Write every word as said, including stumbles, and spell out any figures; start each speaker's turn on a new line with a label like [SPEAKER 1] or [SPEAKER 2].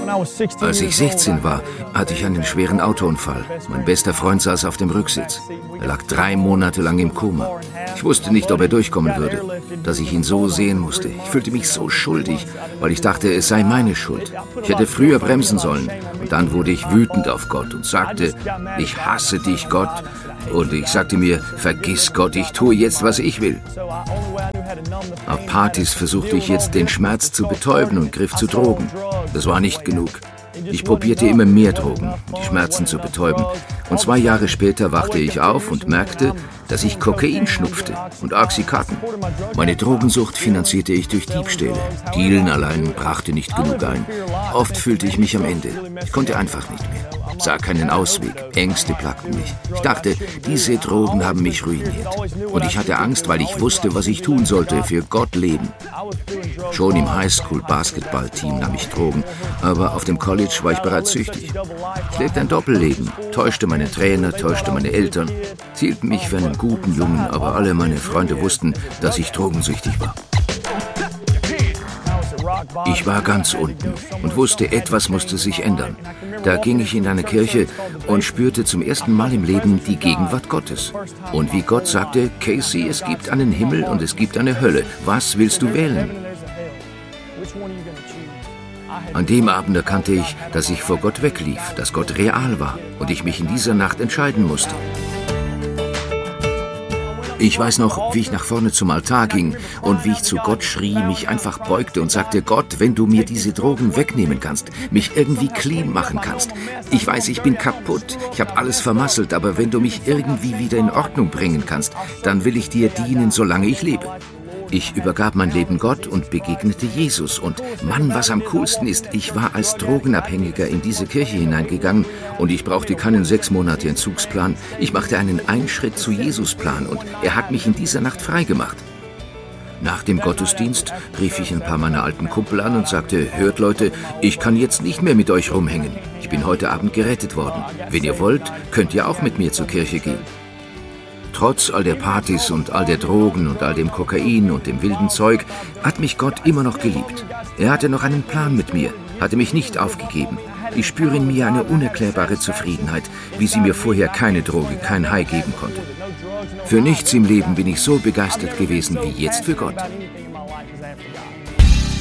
[SPEAKER 1] Als ich sechzehn war, hatte ich einen schweren Autounfall. Mein bester Freund saß auf dem Rücksitz. Er lag drei Monate lang im Koma. Ich wusste nicht, ob er durchkommen würde. Dass ich ihn so sehen musste. Ich fühlte mich so schuldig, weil ich dachte, es sei meine Schuld. Ich hätte früher bremsen sollen. Und dann wurde ich wütend auf Gott und sagte, ich hasse dich, Gott. Und ich sagte mir, vergiss Gott, ich tue jetzt, was ich will. Auf Partys versuchte ich jetzt, den Schmerz zu betäuben und griff zu Drogen. Das war nicht genug. Ich probierte immer mehr Drogen, um die Schmerzen zu betäuben. Und zwei Jahre später wachte ich auf und merkte, dass ich Kokain schnupfte und Oxycontin. Meine Drogensucht finanzierte ich durch Diebstähle. Dealen allein brachte nicht genug ein. Oft fühlte ich mich am Ende. Ich konnte einfach nicht mehr. Sah keinen Ausweg. Ängste plagten mich. Ich dachte, diese Drogen haben mich ruiniert. Und ich hatte Angst, weil ich wusste, was ich tun sollte, für Gott leben. Schon im Highschool-Basketball-Team nahm ich Drogen, aber auf dem College war ich bereits süchtig. Ich lebte ein Doppelleben, täuschte meine Trainer, täuschte meine Eltern. Sie hielten mich für einen guten Jungen, aber alle meine Freunde wussten, dass ich drogensüchtig war. Ich war ganz unten und wusste, etwas musste sich ändern. Da ging ich in eine Kirche und spürte zum ersten Mal im Leben die Gegenwart Gottes. Und wie Gott sagte, Casey, es gibt einen Himmel und es gibt eine Hölle. Was willst du wählen? An dem Abend erkannte ich, dass ich vor Gott weglief, dass Gott real war und ich mich in dieser Nacht entscheiden musste. Ich weiß noch, wie ich nach vorne zum Altar ging und wie ich zu Gott schrie, mich einfach beugte und sagte, Gott, wenn du mir diese Drogen wegnehmen kannst, mich irgendwie clean machen kannst. Ich weiß, ich bin kaputt, ich habe alles vermasselt, aber wenn du mich irgendwie wieder in Ordnung bringen kannst, dann will ich dir dienen, solange ich lebe. Ich übergab mein Leben Gott und begegnete Jesus. Und Mann, was am coolsten ist, ich war als Drogenabhängiger in diese Kirche hineingegangen und ich brauchte keinen sechs Monate Entzugsplan. Ich machte einen Einschritt zu Jesus-Plan und er hat mich in dieser Nacht freigemacht. Nach dem Gottesdienst rief ich ein paar meiner alten Kumpel an und sagte, hört Leute, ich kann jetzt nicht mehr mit euch rumhängen. Ich bin heute Abend gerettet worden. Wenn ihr wollt, könnt ihr auch mit mir zur Kirche gehen. Trotz all der Partys und all der Drogen und all dem Kokain und dem wilden Zeug hat mich Gott immer noch geliebt. Er hatte noch einen Plan mit mir, hatte mich nicht aufgegeben. Ich spüre in mir eine unerklärbare Zufriedenheit, wie sie mir vorher keine Droge, kein High geben konnte. Für nichts im Leben bin ich so begeistert gewesen wie jetzt für Gott.